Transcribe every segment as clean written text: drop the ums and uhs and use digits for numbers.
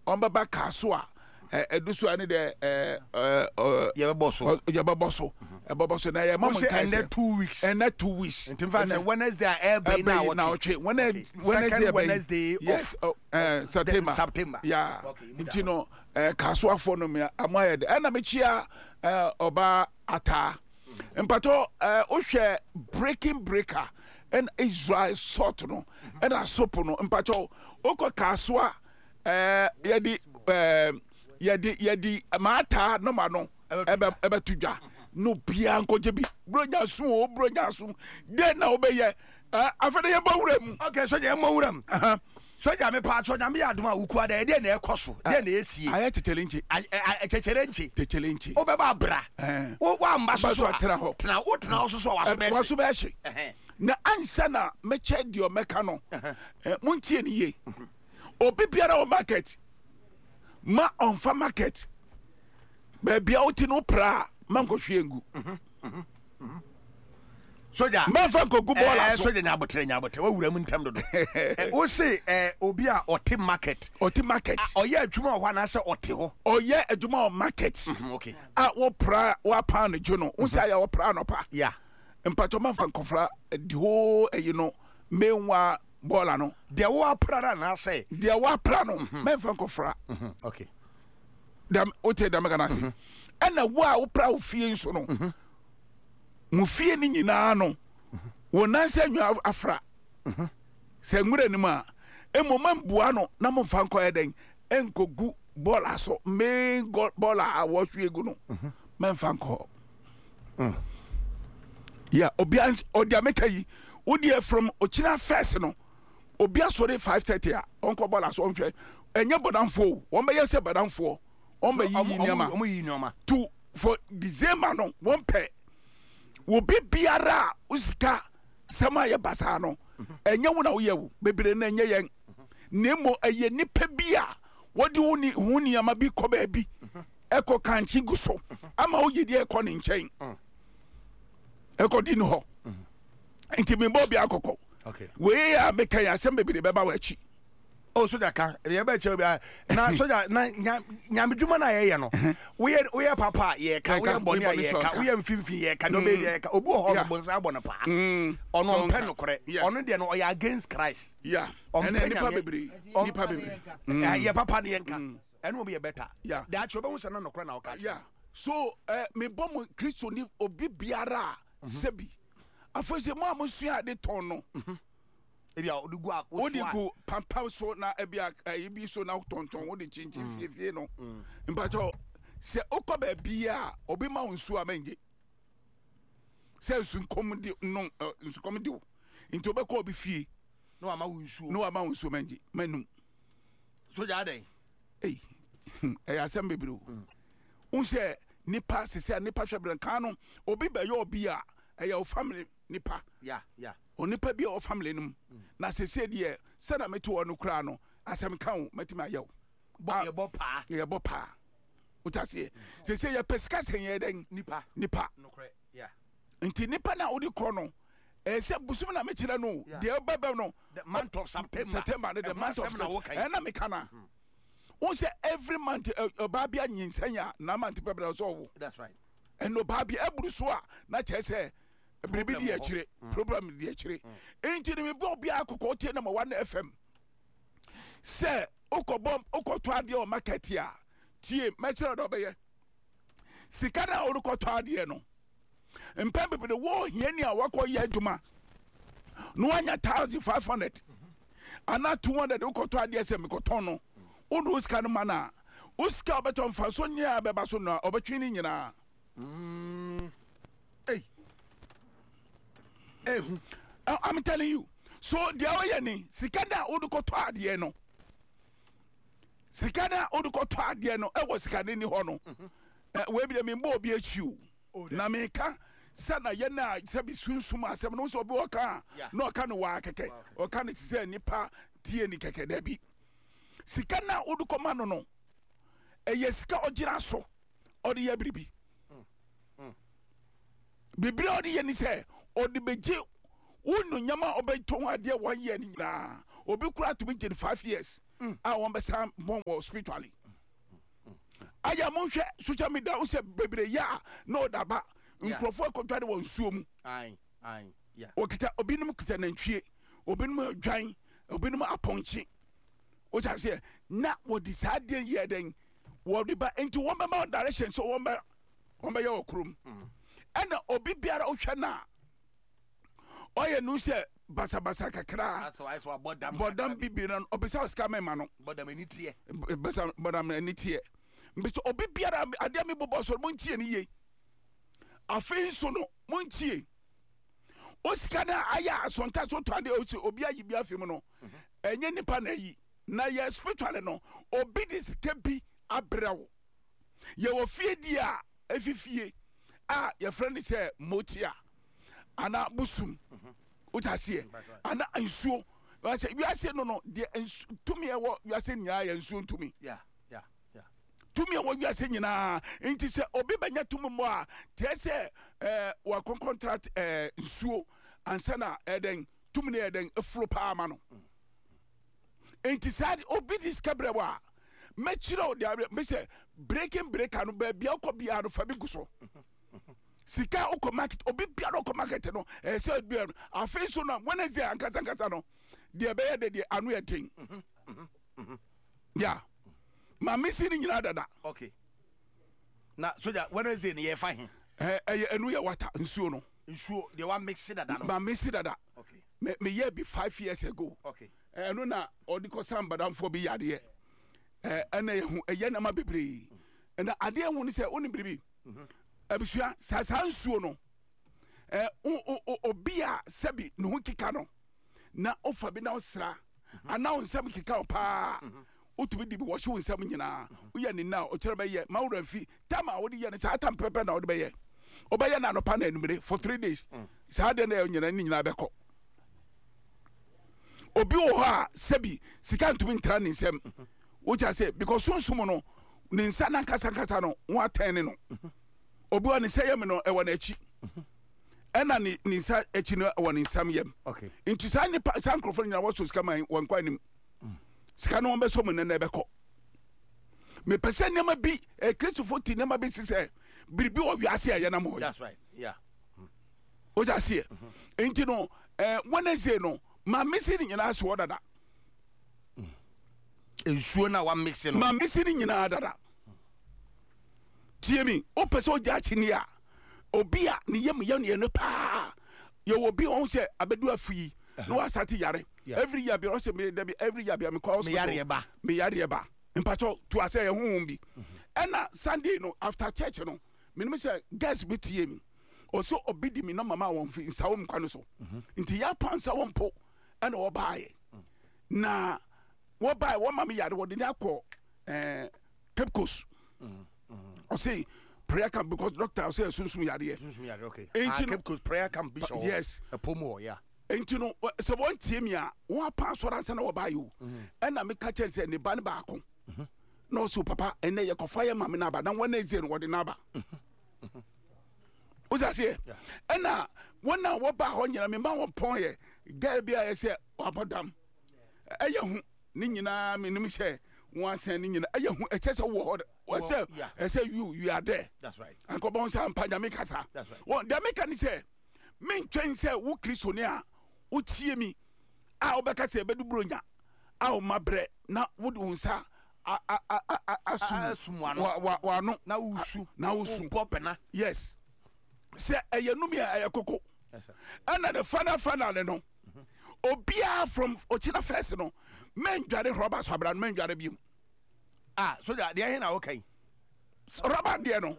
on baba kaswa edusu ani de yebeboso eboboso na ye mama kai say 2 weeks and 2 weeks in fact Wednesday air by now Wednesday yes September yeah intino kaswa for no me amoye de na me chia oba ata empato ohwe breaking breaker and Israel sort no and asopo no empato oko kaswa yedi mata no ma no ebe tudwa no bia nkoje bi bronya so den na obeye afede ye bawuram okay so je mawuram soja me pa soja me aduma ukua da de na ekoso de na esie aye chechelenche obeba bra wa mba so tena ho tena so waso be hye na ansa na meche dio meka no muntie ni ye obi biara o market ma on fa market be bia oti no pra mango hwengu soja ma fa kogu bola so soja nyabotre wa wura mu ntam dodo wo se obi a oti market oye adwuma ho na se oti ho oye adwuma o market okay wo pra wa pa no jo no wo se aya wo pra no pa yeah empato ma fa nkofra di ho no menwa bola no de wa pra na say de wa pra no me fa nkofra okay dam ote dam ga na se ana wo pra wo fie nso no mu fie ni nyina no wo nanse nwa afra se ngure ni ma emoma mbua no na mo fa nko eden enkogu bola so me bola a wo hwe egu no me fa nko yeah obia odia meka yi odi from ochina first no obia sore 5:30 a onko bola so onhwe enye bodanfo won be yese bodanfo on be yi niama to for December no won pe wo bibiara usika sama ye basa no enye wo na wo yewu bebere na enye yen nemo eye nipa bia wodi wo niama bi ko ba bi eko kanchi guso ama wo yedi eko ne nchen eko di no ho nti me bo bia akoko okay we ya meka ya sem bebere beba wa chi oh soja ka ye be che bia na soja na nyamedwuma na ye no we papa ye ka we boni ye ka we mfimfi ye ka no be ye ka obu ho no bonsa abona pa ono pen no kore ono de no ya against Christ yeah and nipa bebere ye papa de yenka eno obi ye better yeah da acho be hu se no kore na o ka yeah so me bom Kristo ni obi biara sebi afoje mo amusua de ton no ebia odigua odigu pampa so na ebia ebi so na tonton odi chinchin fiefie no mpacho se okoba bia obi ma nsu amenge se nsu komdi no nsu komdi into be ko obi fie no ama nsu menge manum soja dey asem bebru unse nipa sese nipa hwebren kan no obi be yo obi a eya family nipa yeah onipa bi o family num na sese de se na meto no kra no asem kan matima yew ye bo pa utase sese ye pesika senye den nipa no kra yeah nti nipa na odi kro no se busum na mechira no de baba no the month of September the month of September na mekana won say every month obabia nyinsanya na month bebra so that's right and obabia eburu so a na chese Bribi di achire problem di achire enti me bo bia akoko tie na 1 FM se okobom okoto ade o market a tie metro do beye sika na orukoto ade no mpembe be wo hiani a wakoye aduma no anya 1500 ana 200 okoto ade se me koton no odu sika no mana uska beton fa so nya beba so no obetwi ni nyina I'm telling you. So the away sikada odukoto ade no. Sikada odukoto ade no. E wo sikada ni ho no. We bi me mbo obi achiu. Na me ka sana ye na se bi sunsum asem no so obi oka. No oka no wa keke. Oka no tise nipa tie ni keke da bi. Sikana odukoma no no. Eye sika ogira so. Odi ya biribi. Bibiri odi ye ni se odi beje unu nyama obeton ade 1 year ni na obi kura to be 5 years a wɔn bɛsa bɔn wɔ spiritually aya monhwɛ social media wo sɛ bebre ya no daba nkrofo akɔtwa de wɔ nsuo mu okita obinom kita nantwie obinom dwan obinom apɔnkye o ja sɛ na wɔde saa de yɛ den wɔde ba enti wɔn bɛma direction so wɔn bɛ yɛ wɔ kurom ɛna obi biara wohwɛ na ɔyɛ nu sɛ basa kakra bodam bibira obisa ska mema no bodam anitie basa bodam anitie mbiso obi biara ade me bobo so montie ne ye afin so no montie osika na aya asonta so tande obi ayi bi afim no enye nipa na yi na ye spiritual no obi disika bi abrewo ye wo fie dia efifie a ye friend say motia ana busum utase ana nsuo wiase no de tumi ewo wiase nya ya nsuo tumi tumi ewo wiase nyina nti se obi banya tumi mo a te se wa contract nsuo ansa na eden tumi na eden efuro pa ama no nti sad obi discover wa mechiro de me se breaking breaker no ba bia akobia no fa bi guso sika oko market obi bia oko market no say bia afi so na Wednesday ankasa no de be ye de anu ye ten yeah ma misi ni nyina dada okay na so ja Wednesday ni ye fa he enu ye water nsuo de one mix dada no ma misi dada okay me ye be 5 years ago okay enu na odiko sambadamfo bi yade ena ye hu ye na ma bebre na ade hu ni se oni biribi abusua sasa nsuo no obia sebi no hu kika no na ofa bi na osra ana onsam kika opa otubi di bi wo hwe onsam nyina uye ni na o kire be ye mawura fi tama wo di ye ne sa atam pepe na wo de be ye obeye na no pa na enumere for 3 days sa de na nyina ni nyina bekọ obi wo ha sebi sika ntumi ntra ni nsem wo ja say because sunsum no ni nsa na kasa no wo atene no obi wa ni sey me no e wona echi ena ni nsa echi no e wona nsam yem okay nti sa ni san krofo nyina wo so sika man won kwa nim sika no be so mo na be ko me pese nema bi kristofo ti nema bi sise biribi wo wiase ya na mo that's right yeah o ja see nti no Wednesday no ma misi ni nyina so dada ensuo na wa mix no ma misi ni nyina dada tiemi o pese o ja chini a obi a ne yem ye no pa ye obi on se abedu afi no wa start yare every year be o se me every year be me call hospital me yare ba mpacho to ase ye hu bi ena Sunday no after church no me no say guys be tiemi o so obi di me no mama won fi nsawom kwa no so nti ya pansa won po ena wo baaye na wo baaye wo mama yare wo de ni akọ Cape Coast I say prayer camp because doctor say sunsum yare okay Cape Coast prayer camp bishop yes a pomo yeah enti no so won tie me a wo pa so ransa na wo baaye o ena me ka chel say ne ba ne ba akọ no so papa ene ye kofa ye mama na ba na wona ezien wo de na ba o say ena wona wo ba ho nyina me ma wo pon ye girl bia ye say abodam eye hu ni nyina me nim hye one send nyina eye hu e chese wo ho say you are there that's right and ko bon say ampanya me kasa that's right won the make ni say me ntwen say wo kristo ne a wo tie mi a wo beka say bedu bronya a wo mabre na wo de unsa asumwano wa no na usu popena yes say eyenumi ayekoko yes sir and the final no obia from ochina first no men dware Robert Sabran men dware bi so that dey na okay Robert dey no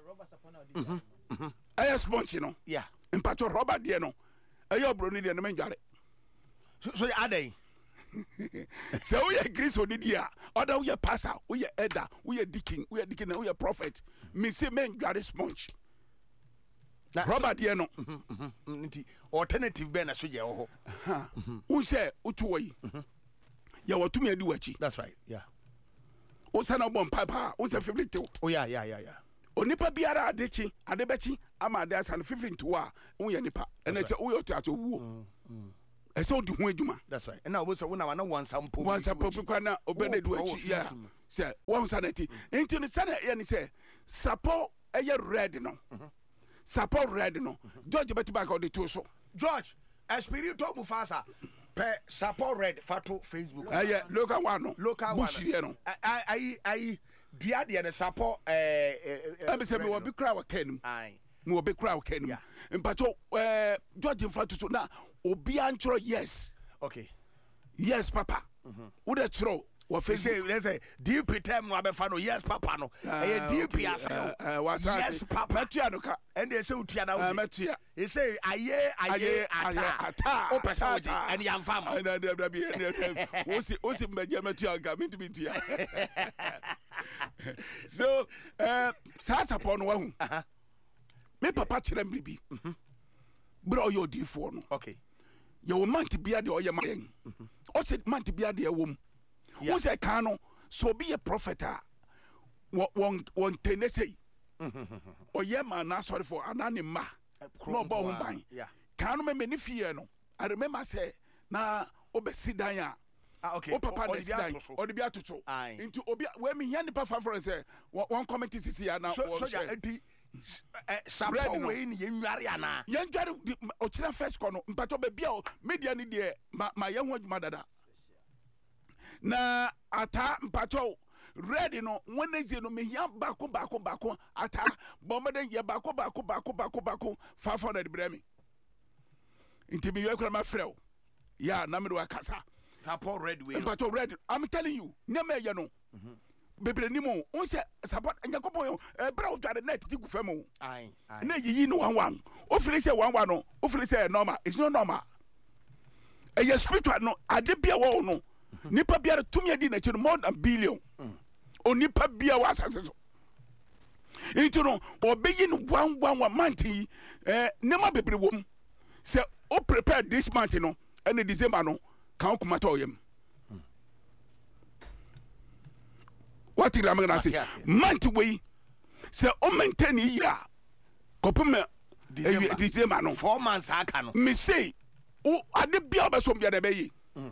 sponge no yeah impacho Robert dey no obroni dey no men dware so adai so we Chris onidia other we pastor we elder we deacon we prophet me say men dware sponge Robert dey no nti alternative be na so je ho who say utu yi ya watumi adi wachi that's right yeah o sana bom papa o say 52 oh yeah onipa biara adechi adebechi ama ade asan 52 a wo ye nipa ene che wo yoto aso wuo ɛsɛ odi ho adwuma. That's right. And I was one sample. One sample na obene do achi ya. Say one sanity. Into the sana ya ni say support red no. Support red no. George better back on the two so. George, Espirito Mufasa. Pe support red fato Facebook. Yeah, local one no. Local Bush no. I dia de support I be say me will be crowd ken. Aye. Me will be crowd ken. Mpacho George fato so na obi antro yes. Okay. Yes papa. Wo de tro. What say let's say DP time no abefano yes papa no DP as yes papa metua no ka and they say utia na metua he say aye ata o pesa oji and yam fam na da bi o si media metua ga me to be tua so sa support no wahu me papa kire mbibi bro yo D4 no okay ye wo man tibia de o ye man o se man tibia de wo who say kano so be a prophet one tenese or ye man na sorry for ananima no bo ban kano me many fear no I remember say na obesidan ya okay o papa na sidan o de bia toto into obi we me here nipa fa for say one committee sisi ya na so ya enti support we ni yenware ana yenware o kira first kono mpato be bia media ni de ma ye ho adwuma dada na ata mpacho ready no Wednesday no me hia bako ata bomade ye bako 500 bremi inti me yakura ma frɛw ya na me do akasa support red we mpacho ready I'm telling you nyama ye no bebre ni mo on se support nyakopon bra o tware net ti gu fam ai na yiyi no 11 o feel say 11 no o feel say normal it's not normal e spiritual no ade bia wo no nipa bia tumi di na chiru more than billion o nipa bia wa asase so into no obeyi no 111 month nema bebre wom se o prepare this month no and December no kan kumata oyem what did I'm gonna say month we se o maintain year kopum December no 4 months aka no me say o ade bia obesom bia da bayi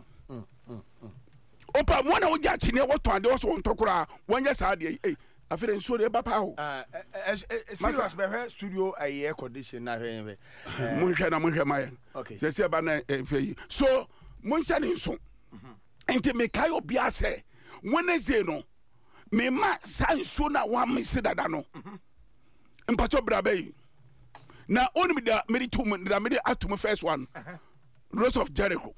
opa mwana uja chine woto ande wo so ntokura wanya sa de afere nso de bapa ho serious be studio air condition na hwe munhwe maye okay se ba na feyi so munhwe ne nso enti me kai obi ase Wednesday no me ma sa nso na wa misi dada no mpacho brabe na oni da me tum da me atum first one Rose of Jericho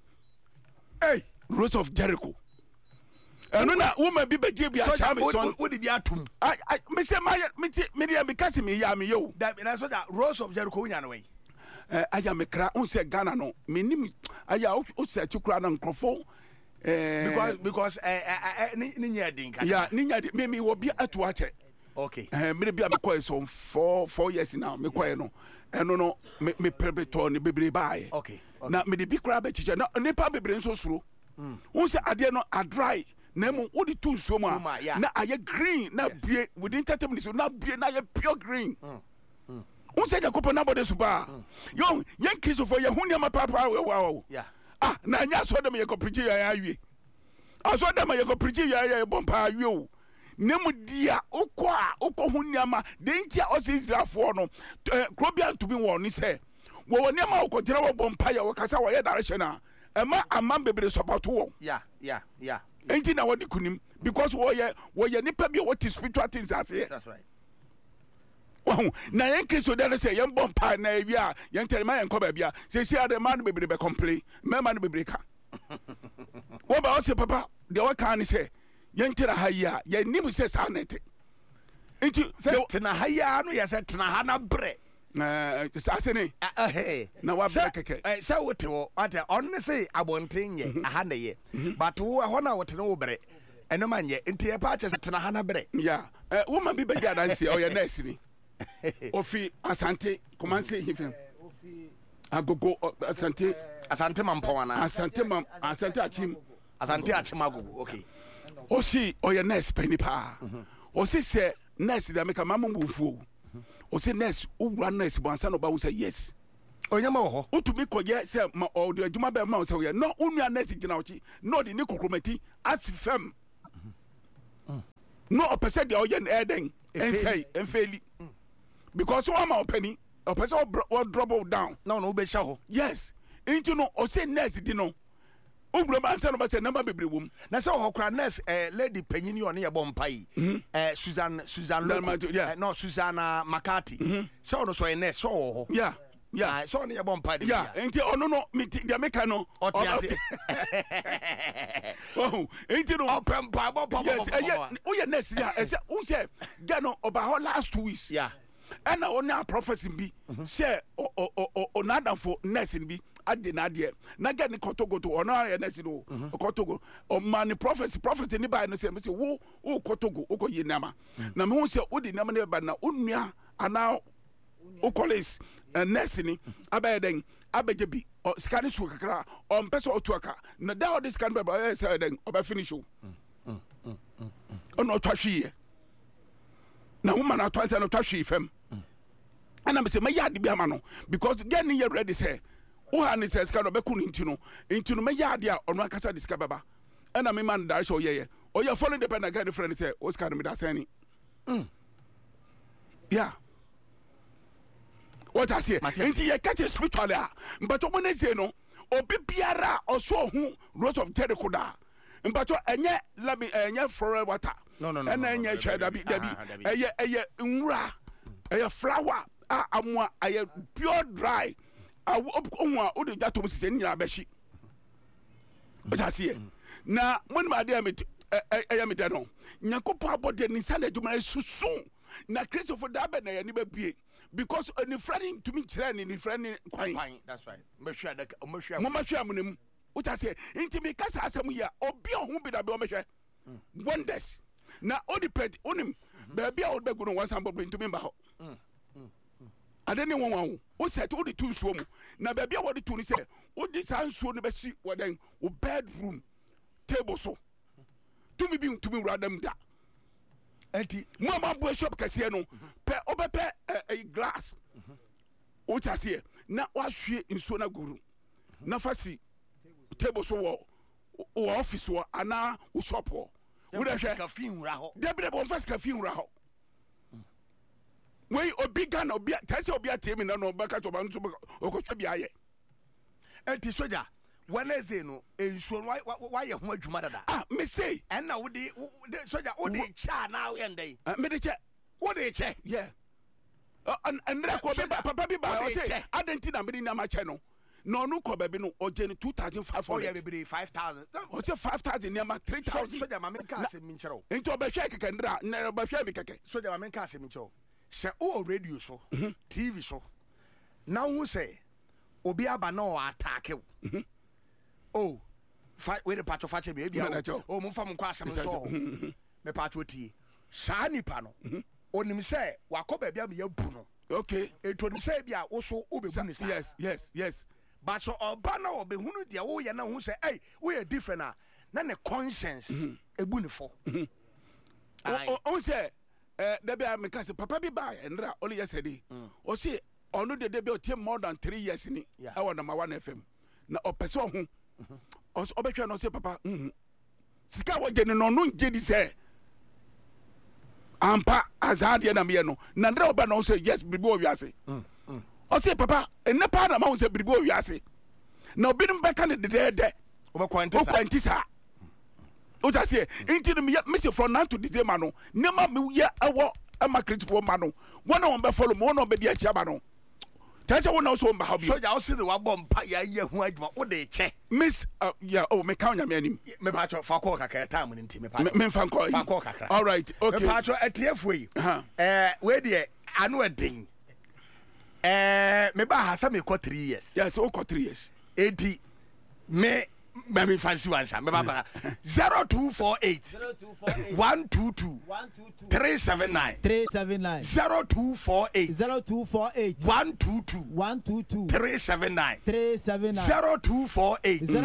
Rose of Jericho. And na woman be beje bia cha me son wo di bia atum me say me dia because me ya me yo that na so that Rose of Jericho nya no we aya me kra on say Ghana no me nim aya o say chukura na nkrofo because ni nya din kan ya ni nya me wo bia atu ache okay me bia me call so 4 years now me call no eno no me prebeto ni bebre bae okay na me de bi kra ba chiche na nipa bebre nso suro who say ade no a dry na mo wo di tu so ma na aye green na bie within 30 minutes na bie na aye pure green who say jakopo na body super yo yen kiso for ye hunia ma papa wow yeah na nya so dem ye ko preach ya awie aso dem ye ko preach ya bompa awie o nemu dia ukọ hunia ma de ntia o se Israelfo no krobia ntumi wo ni se wo ne ma ko tira wo bompa ya wo kasa wo ye direction a ema amam bebre support wo yeah enti na wodi kunim because wo ye nipa bi what is spiritual things as that's right wow na yen Kristo de say yen bompa na wi a yen tere ma yen ko ba bia se se ade man bebre be complain me man bebre ka wo ba o se papa de wo kan ni say yen tere ha ya yen nim se sa net enti tena ha ya no ye se tena ha na bre asene na wa keke sha wote wo ate on say abonten ye aha na ye but wo ho na wote no wo bre eno manye nti e pa che tena ha na bre ya woman bi be dia dance o ye nurse ni ofi asante komanse hifem agogo asante mampoana asante achim agogo okay osi o ye nurse penipa osi se nurse da meka mamu bufu o say nurse o run nurse but answer no ba say yes onyama ho utumi koye say ma o de adwuma be ma say we no unua nurse gina ochi no de ni kokromati asfem no opese de oye na eden ensay enfeli because one ma opani opese o drop down no be sha ho yes into no o say nurse di no ugro ma say no be say number bebre wom na say ho kra nurse lady panyini one ye bom pai Susan no Susanna McCarthy so no so a nurse so ho yeah so no ye bom pai yeah enti ono no me dia meka no otiase oh enti no opem pa yes o ye nurse ya e say un say ga no oba ho last 2 weeks yeah and on a prophecy bi say o nada for nurse bi ade na de na ga ni kotogo to ono ya nurse no kotogo o man prophecy ni ba no say wo kotogo o ko yinama na me hu say o di nama ne ba na onua ana o college nurse ni abaden abeje bi o scan su kakra o mpese o tuaka na da o this scan ba say den o ba finish o ono twahwe na woman atwanse no twahwe fam ana me say me yard bi ama no because get ni ready say wo ha ni say ska no be ku ntino me yard a ono akasa diska baba ana me man direction oyeye oye follow the pen again friend say o ska no me da sani yeah what I say nti ye catch spiritually but o ne say no obi biara oso hu rose of Jericho da mpacho enye floral water no ena enye chwa dabi eye nwura eye flower amwa eye pure dry onwa o de jato musise nyina beshi otase na monima ade eye me de no nyakopo abode ni sane adwuma susu na Christopher dabe na ye ni ba bie because any friend to me kire ni friend kwan that's right mehwa da mehwa amunam utase inti me kasa asem ya obi ohun bi da be o mehwe wonders na odipet onim ba bia o be gunu wansan bobo ntumi ba ho adeni wonwan o set o di tu nsuo mu na ba bia wo di tu ni se o di san nsuo no be si wodan o bedroom table so tumi bi ntumi radam da enti mo ma bo shop kase no pe obepe glass o tase na wa hwe nsuo na guru na fasi table so wo office wo ana wo shop wo wo da hwe cafe nwura ho debre bon fast cafe nwura ho wey obi gan obi tase obi atemi na no baka to ba nso okotwa bi aye enti soja Wednesday no ensuo why ye ho adwuma dada me say and na wo de soja wo de cha na wo endai me de che wo de che yeah and ko be papa bi ba o say adenti na me ni na ma che no no no ko be no o je ni 2500 oh yeah be 5000 o say 5000 ni ma 3000 soja ma me ka se mi nchero enti o be hwe keke ndra na ba hwe mi keke soja ma me ka se mi nchero se o radio so TV so na hu say obi aba na o attack you oh fight with the patch of fache be bia oh mo fa mo kwa asem so me patch otie saa nipa no onim say wakoba bia me yabu no okay eto ni say bia wo so obebu ni sa yes but so oba na obehunu dia wo ye na hu say hey we are different na ne conscience ebu ni fo o say da bia me ka say papa bi ba ndra only yesterday o say onu de be o tie more than 3 years ni I want number 1 FM na o person hu obetwa no say papa sika waje no no nje di say ampa azade na me no na ndra oba no say yes bibi o wiase o say papa enne pa na ma say bibi o wiase na obi no be kan de o kwantisa o just say into me say from now to December no nema me ye awo ama critical ma no one on be follow me one on be dia chia ba no tase wona so mba ha bi so ja o se de wa bom pa ya ye hu adwuma o de che miss yeah oh me count me anim me pa cho fa call kakra time ni nti me pa me fa call kakra all right okay me pa cho etiefo yi we de anu edin me ba ha sa me ko 3 years yes o ko 3 years edi me fancy one me ba 0248 122 379 0248 122 379 0248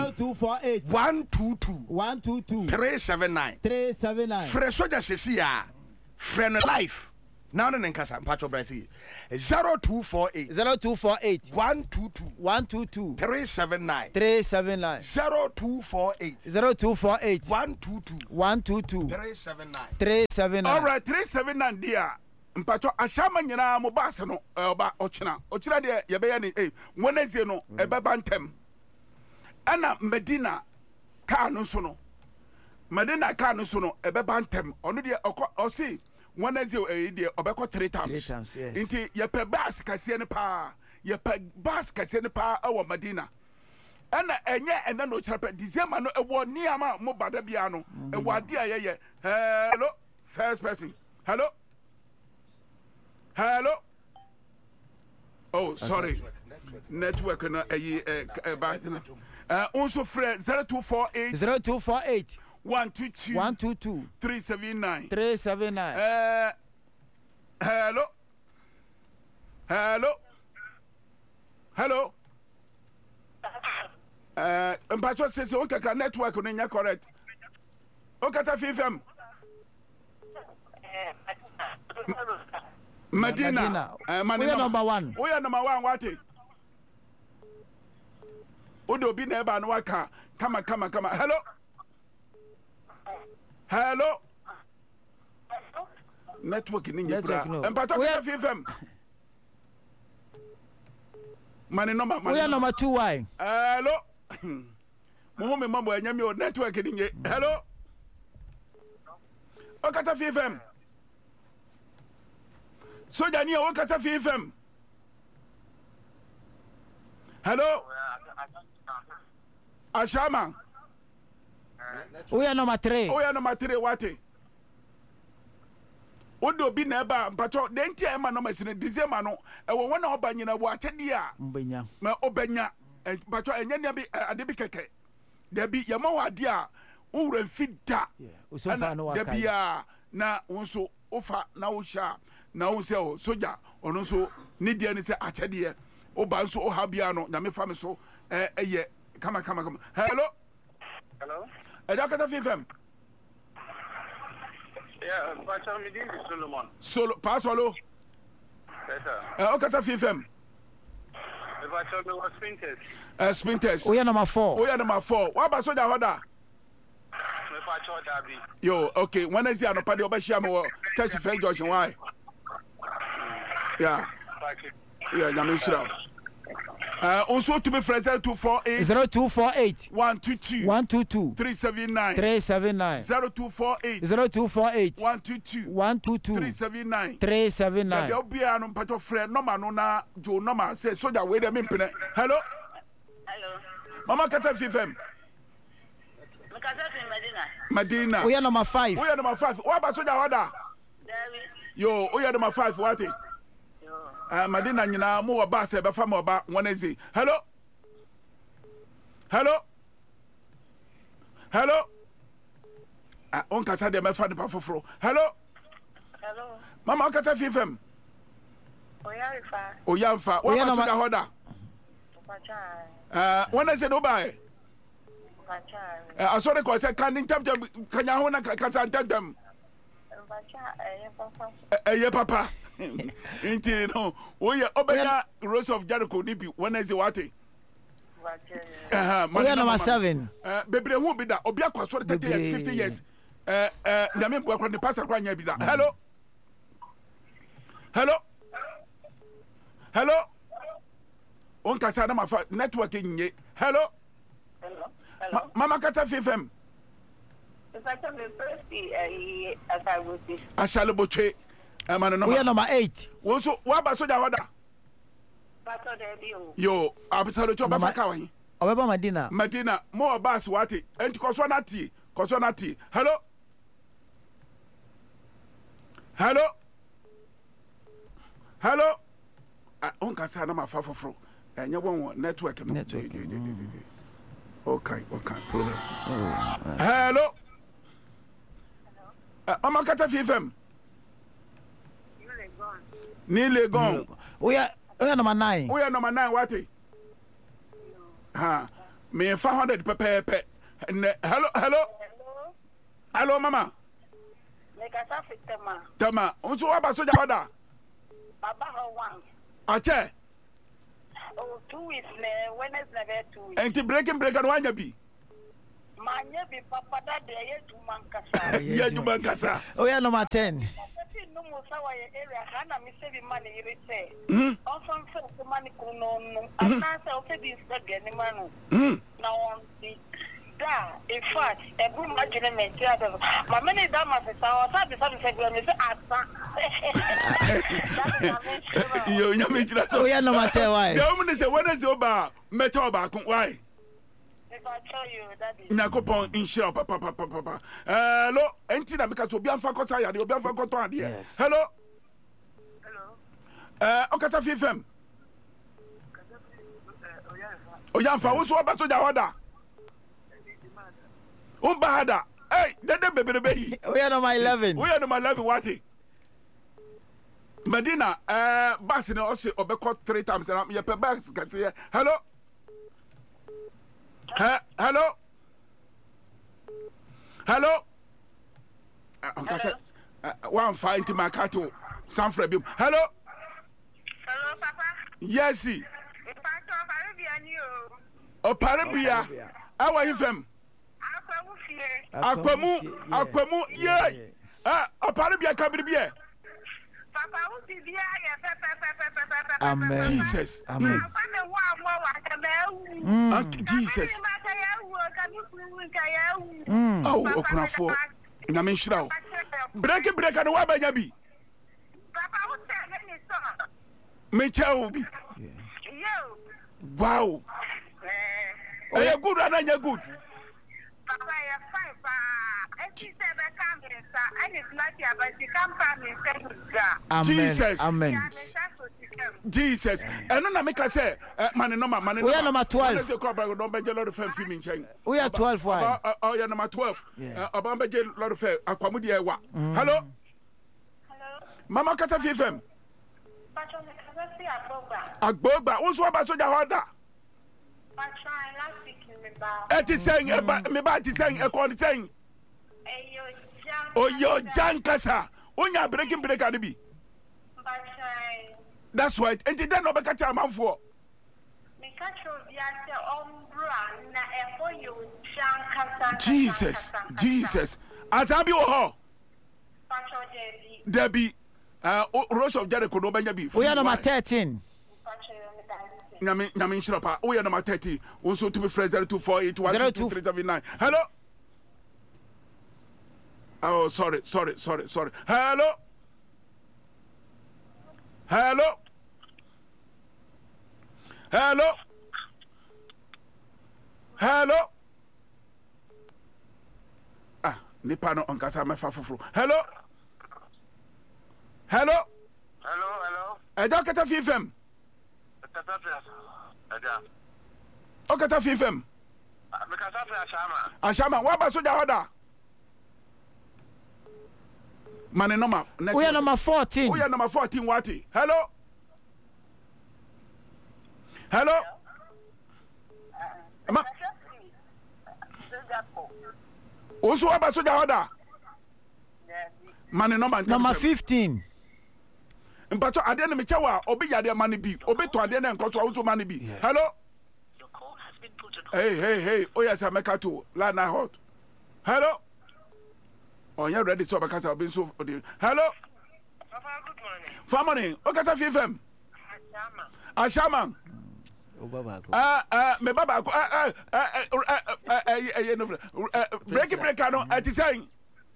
122 379 fresh soldier sesi ya friend life Now the Nkasa Pacho Brasi 0248 0248 122 122 379 379 0248 0248 122 122 379 379. All right, 379 dear. Mpacho ashama nyina mo baase no oba ochina de ye be ya ni Wednesday no ebeba ntem ana Medina car no so no Medina car no so no ebeba ntem ono de osi Wednesday de obeko 3 times 3 times, yes. Inti ye pe bus kase ne pa ye pe bus kase ne pa awo Medina ana enye no chirapa December no ewo niama mo bada bia no ewo ade ayeye hello first person hello. Oh, sorry. Network na also friend 0248 0248 122 122 379 379. Hello. Mpacho says okay network no nya correct. Okay ta FM. Medina. We are number 1. We are number 1 what? Odo bi na eba no waka. Kama. Hello. Network ni nyekura. Empato ka FM. Mane number. We are number 2 why? Hello. Muhumi mambo anyami o network ni nye. Hello. Okata FM. Soja ni o kata FM. Hello. Ashama. We are number 3. We are number 3 what? Odo bi na eba mpacho de ntia ema no masine December no ewo wona oba nyina wo atede a mbenya ma obenya mpacho enya ne bi ade bi keke da bi ye ma wade a wura fida da bia na wonso ofa na wo sha na wo se o soja ono so ne dia ne se achede oba nso o ha bia no nyame fa me so eye kama hello Kata FM. Yeah, Pastor Medin Solomon. Pasolo. Yes, sir. Kata FM. Pastor was Sprinters. Sprinters. We are number 4. What about Soja Hoda? Pastor Dabi. Yo, okay. When is the party over Shamo? Touch Frank George and why? Yeah, Yamishra. Also to be friends 0248 0248 122 122 379 379 0248 0248 122 122 379 379. There be an pato friend no man na Joe no man say soja we dem impene. Hello. Mama Kata FM. Medina. We are number 5. What about soja order? Yo, we are number 5 what? Medina nyina mo ba se be fa mo ba Wednesday. Hello. On kasa de me fa de pa foforo. Hello. Mama on kasa FM. Oyanfa. What about the order? Wednesday no buy. I saw the cause can ya ho na kasantem. Papa. Inti no. We are Obenya Rose of Jericho nibi Wednesday what? We are number 7. Baby who be that Obia kwa so 30 years 50 years. Nyame bo kwa the pastor kwa nya bi da. Hello. On kasa na ma network nye. Hello. Mama Kata FM. Ashalobotwe. We are number 8. So what about Soja Hoda? Yo, absolutely. Obeba Medina more bus what? And Kosonati. Hello. On kasa na ma fa foforo. Enya won network no. Okay. Hello. Mama Kata FM. Nearly gone. We are number 9. We are number 9 what? Me 500 pepe. Hello, mama. Megasa Fitema. Tama, unso waba soja hoda. Baba ho one. Ache. Oh, 2 weeks Wednesday never 2 weeks. Enti breaking break and wanya bi. Manya bi papa da de ye tu mankasa. Ye tu mankasa. Oh yeah, number 10. No mo sawa ye area kana mi se bi mani ire se. Ofan fe ko mani kuno no. Ana se o fe bi se bi ani manu. Na on the da in fact every imagine me tia do. Ma many da ma se sa o sa bi se bi me se asa. Yo nyame chira so. Oh yeah, number 10 why? Yo mo say Wednesday oba mecha oba kun why? If I tell you daddy. Nakopon insure papa. Hello, enti na because obi amfa kota ya de obi amfa kota ade. Hello. Okata FM. Oya amfa wo so oba to ja hoda. Umba hada. Hey, dede bebebe yi. Oh yeah, number 11. We are number 11 what? Medina bus no also obekọ 3 times na ye pe bus kase. Hello. Hello. One fine to my cattle. San Frebio. Hello, Papa. Yes. Parabia. How are you from? Aquamu. Yeah. Parabia Cabria. Amen. Jesus. Amen. Jesus. Oh, Okunafo. Nyame nhyira. Break and wa ba bi. Papa, who tell me so? Me chow bi. Wow. Are you good or not good? Papa, you're fine, pa. And she said that come here, sir. And it's not here, but she come from me and say, Jesus. Amen. Jesus. And no make us say, man, no. We are number 12. We are 12 why? Oh, yeah, number 12. About Beje Lord of Aquamudia. Hello. hello. Mama Kata FM. But on the capacity Agboba. Who's what about Soja Hoda? but trying last week in the bar. It is saying, me ba ti saying, saying. Oh, yo, Jankasa. Onya breaking break adibi. But trying. That's right. And then no better time for. Me catch you umbra na efo you Jankasa. Jesus. Azabi oho. But Debbie. Rose of Jericho no banya bi. We are number 13. Nyame nhyira. We are number 30. Also to be friends 0248122379. Hello. Oh, sorry. Hello. Nipa no onkasa mefa foforo. Hello. Eja Okata FM. Okata FM. Ashama, wa ba soja hoda. Mane number. We are number 14. We are number 14 wati. Hello. Osu wa ba soja hoda. Mane number 15. Mpacho ade na mechawa obi yade mane bi obi to ade na nkoso awuso mane bi. Hello. Hey. Oh yes, Ameka to Lana hot. Hello. Oh, you ready to Obakasa obi so. Hello. Papa, good morning. Family, Okata FM. Ashama. Me baba break no ati saying.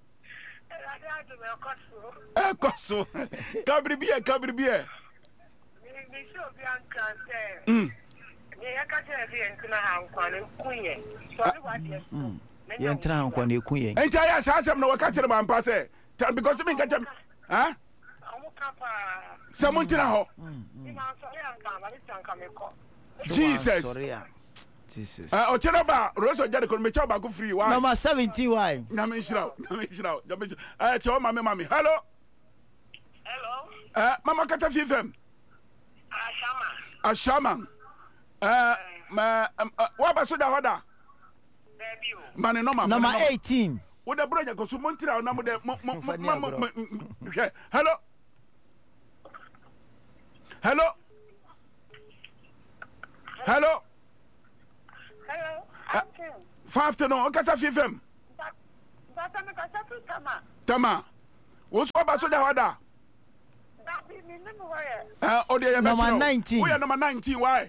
Koso. Kabri bie. Me show bi anka say. Ya ka tell bi entina ha nkwane kunye. So what yes. Ye entina ha nkwane kunye. Enti aya asem no waka kire man pa say because me nka ha? Samuntina ho. Jesus. Ochenaba Roso Jericho me chaba go free why? Number 17 why? Nyame nhyira. Chewa mami. Hello. Mama Kata FM. Ashama. Wa ba soja hoda. Mane number 18. Wo da bronya ko so montira na mo de hello. Hello. Hello. Hello. 5 to no. Okasa fifem. Bata me kasa tu tama. Tama. Wo so ba so da wada. That be me no where. O de Number 19. We are number 19 why?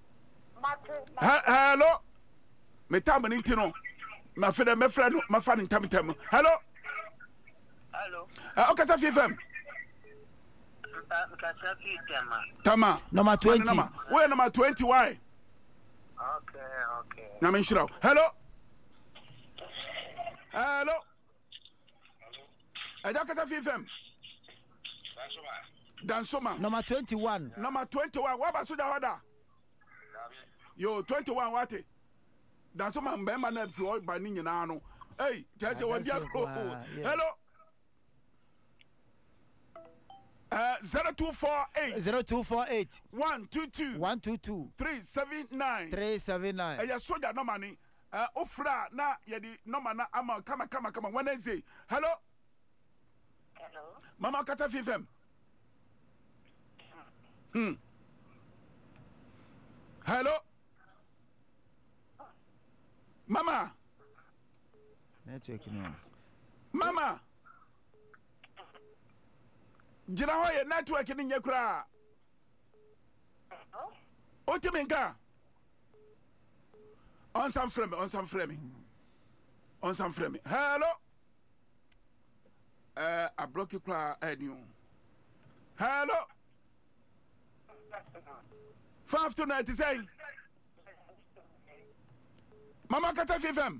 Hello. Me tam ni ntino. Ma fede me friend ma fa ni tam. Hello. Hello. Okasa fifem. Kasa fi tema. Tama. Number 20. We are number 20 why? Okay. Na men shiraw. Hello. Hello. Aja kata fifem. Dansoma. Number 21. Number 21. What about Suda Wada? Yo, 21 what? Dansoma mbema na fi o ba ni nyina no. Hey, tell what dia go. Hello. 0248 0248 122 122 379 379. Eya soja no money. Ofra na ye di no na ama kama Wednesday. Hello. Mama kata fifem. Hello. Mama. Network no. Mama. Jina hoye network ni nyekura. Otiminka. On some frame. Hello. I block you kra enu. Hello. 5 to 90 say. Mama kata fifem.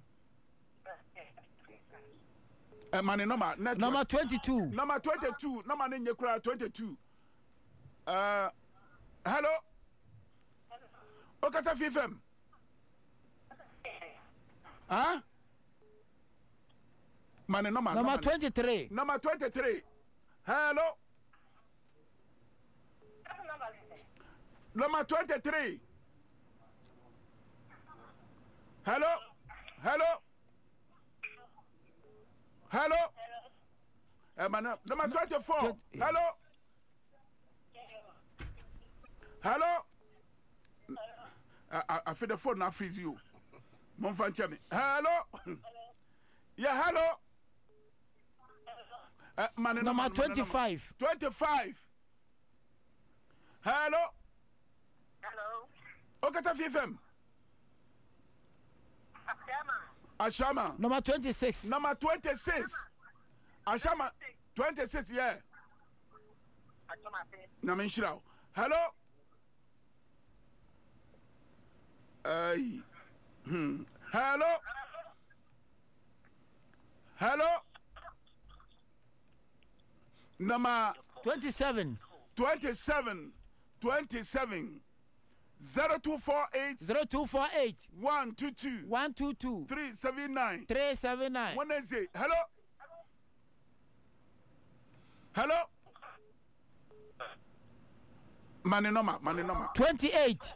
Money number 22. Number 22. Number ni nyekura 22. Hello. Okata fifem. Huh? Money number 23. Number 23. Hello. Number 23. Hello. Number 24. Hello. I feel the phone now freeze you. Mon fan chemi. Hello. Yeah, hello. Number 25. 25. Hello. Okata fifem. Ashama. Number 26. Number 26. Ashama 26, yeah. Namen shirao. Hello. Hello. Number 27. 0248 122 379 379. Wednesday. Hello. Money number 28.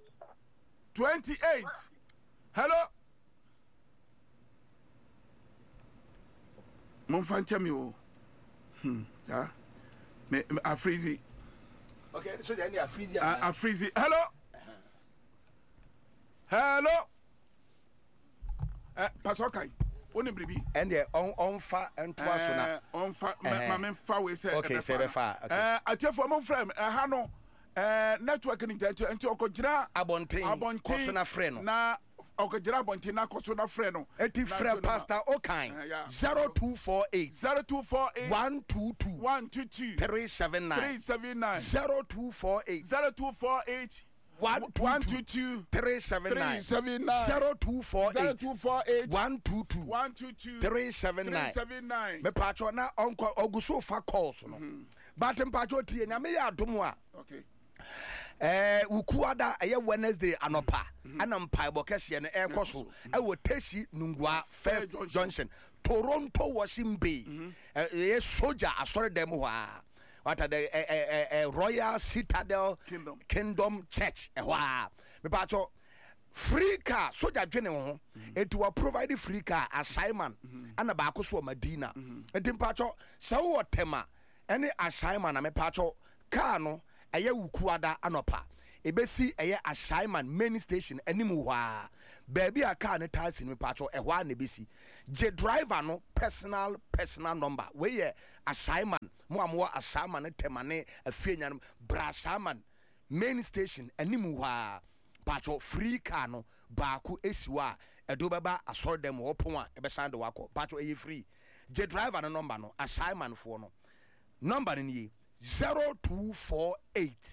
Hello. Mon fan chemi o. Yeah. Me a freezy. Okay, so then you are freezy. A freezy. Hello. Pasokai. Oni bribi. And the on fa and twice on fa ma fa we say. Okay, say fa. Okay. Atiefo mon frame ha no network ni tete enti okojira abonten koso na frɛ no na okojira abonten na koso na frɛ no enti frɛ pastor Okan 0248 122 379 0248 122 379 0248 122 379 me pacho na onko oguso fa calls no but mpacho tie nyame ya adom a okay ukuada eye Wednesday anopa ana mpaebo kese no ekoso e wo Teshi Nungua First Junction Toronto Washington Bay ye soldier asore dem ho a what are the Royal Citadel Kingdom Church me pacho free car soja dwene ho enti wa provide free car assignment ana ba ko so Madina enti mpacho se wo tema ene assignment na me pacho car no eye wukuada anopa ebesi eye assignment main station animu hwa baby a car ne taxi me pacho ehwa na besi je driver no personal number we ye assignment mo amwo assignment tema ne afienya bra assignment main station animu hwa pacho free car no baaku esiwa edo beba asor dem opon a ebesande wako pacho eye free je driver no number no assignment for no number ni 0248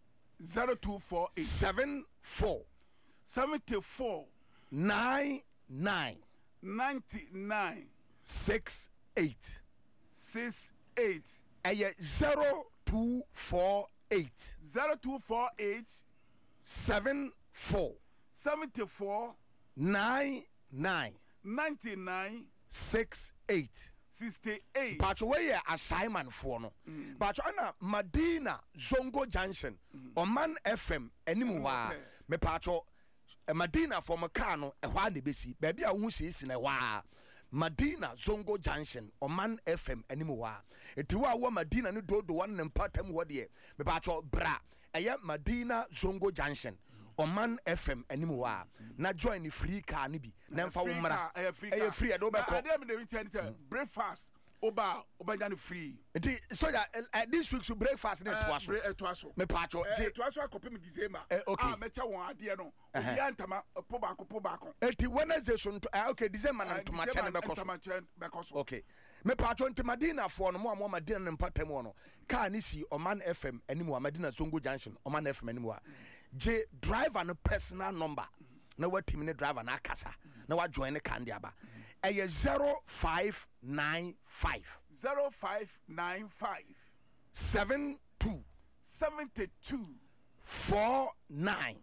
74 99 68 eye 0248 74 99 68 Pacho we assignment for no. Pacho ana Madina Zongo Junction Oman FM animu wa me pacho Madina for Makano ehwa ne besi baby a hu sisi na wa Madina Zongo Junction Oman FM animu wa eti wa Madina ni dodo wan ne mpatam ho de me pacho bra eye Madina Zongo Junction Oman FM animu wa na join the free car ni bi na mfa wo mra e free do be ko breakfast oba jani free so this week's breakfast ne toaso me pacho toaso akopem December mecha won ade no obi antama po bako eti Wednesday so okay December na ntoma cha ne be ko so okay me pacho ntimadina fo no mo Madina ne mpatam no car ni si Oman FM animu wa Madina Zongo Junction Oman FM animu wa je driver no personal number na watimi ne driver na akasa na wa join ne kan dia ba eye 0595 72 49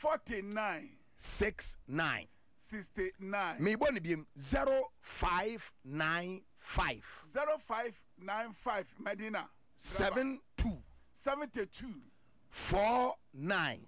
69 me boni biem 0595 Medina 72 49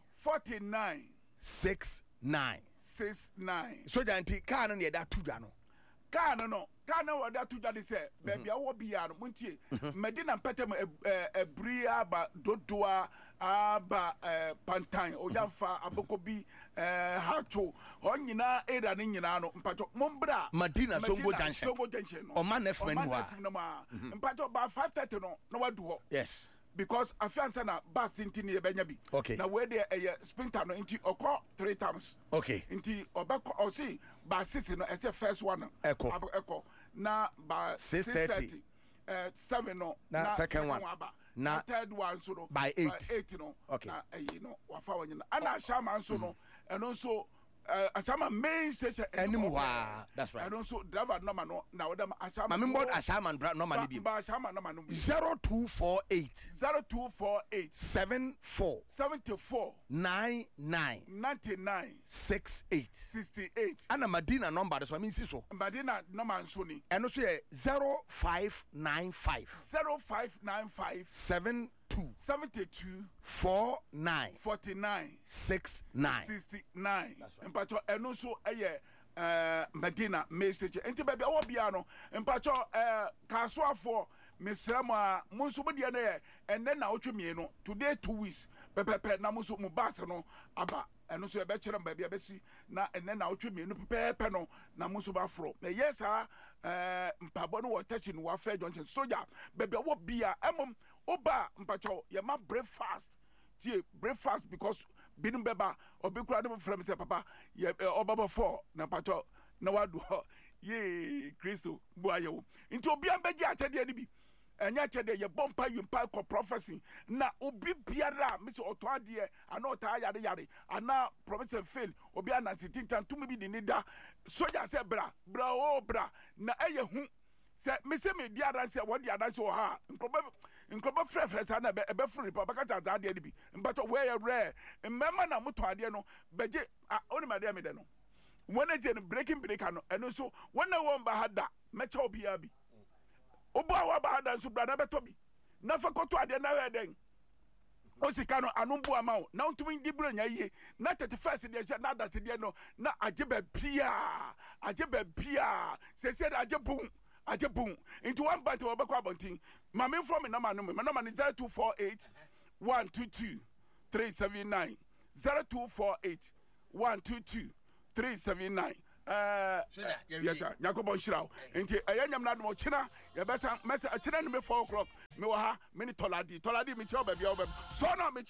69 so janti car no ne da tudwa no car no wada tudwa de say baby awo bia no muntie Medina petem ebri aba dodoa aba pantan oyamfa abokobi hacho onyina era ne nyina no mpacho mombra Madina Zongo Junction Oman FM no mpacho ba 5:30 no wadu ho yes because afiansa na bus intini e benya bi na we dey sprinter no inti okọ 3 times okay inti obeko o see bus 6 no ese first one eko na ba 6:30 7 no na second one na third one so no by 8 no okay na no wafa wanyina ana shama so no eno so Ashama main station anymore. That's right. And also driver number no now them Ashama. I mean what Ashama number ni bi. Ashama number no. 0248 74 99 68. Ana Madina number so I mean so. Madina number so ni. And also 0595 72 49 69. Mpacho eno so eye Medina main station. Enti baby awo bia no mpacho kasuafo mesramo a munso bodi na ye enne na otwemie no today 2 weeks pepepe na munso mu bus no aba eno so e be kire baby abesi na enne na otwemie no pepepe no na munso ba fro na yes mpabo no watechi no wa fa Johnson soja baby awo bia emom oba mpacho ye ma breakfast tie breakfast because binu beba obekura dem frame say papa ye obaba 4 na mpacho na wadu ye Kristo bu ayewo nti obi ambeji achede ani bi enya achede ye bompa yumpa ko prophecy na obi biara me say oto ade ana ota yare ana promise fail obi ana sitintan tumi bi di nida soja say bra na eye hu say me say me diara say what diara say o ha nkroba frefre say na ebe free papa ka za ade ani bi mbato we ye rare mmema na moto ade no beje oni made me de no when is in breaking no and so when I want bahada mecha obi abi obo wa bahada so brada beto bi na fa koto ade na we den osika no anombu ama wo na ntumi ndi bro nya yie na 31st de hye na adase de no na ageba bia se de agebun into one bite we bekwa abontin ma me from me number no me number is 0248 122 379 0248 122 379 yes sir Yakobo Shirao enti ayanyam na do china ye besa message china no me 4 o'clock me wa ha me ni toladi me che obabia so na me